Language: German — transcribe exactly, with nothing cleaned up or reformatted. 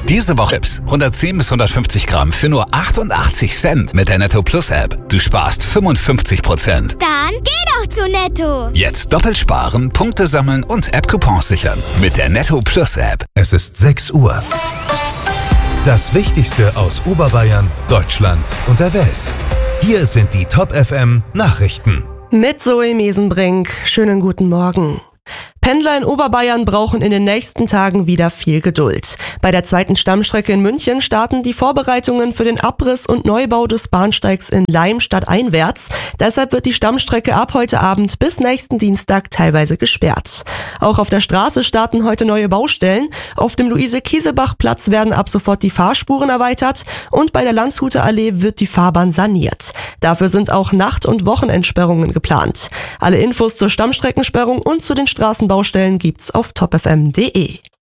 Diese Woche Chips. hundertzehn bis hundertfünfzig Gramm für nur achtundachtzig Cent mit der Netto Plus App. Du sparst fünfundfünfzig Prozent. Dann geh doch zu Netto. Jetzt doppelt sparen, Punkte sammeln und App-Coupons sichern. Mit der Netto Plus App. Es ist sechs Uhr. Das Wichtigste aus Oberbayern, Deutschland und der Welt. Hier sind die Top F M Nachrichten. Mit Zoe Mesenbrink. Schönen guten Morgen. Pendler in Oberbayern brauchen in den nächsten Tagen wieder viel Geduld. Bei der zweiten Stammstrecke in München starten die Vorbereitungen für den Abriss und Neubau des Bahnsteigs in Laim stadteinwärts. Deshalb wird die Stammstrecke ab heute Abend bis nächsten Dienstag teilweise gesperrt. Auch auf der Straße starten heute neue Baustellen. Auf dem Luise-Kiesebach-Platz werden ab sofort die Fahrspuren erweitert und bei der Landshuter Allee wird die Fahrbahn saniert. Dafür sind auch Nacht- und Wochenendsperrungen geplant. Alle Infos zur Stammstreckensperrung und zu den Straßenbaustellen gibt's auf top f m punkt d e.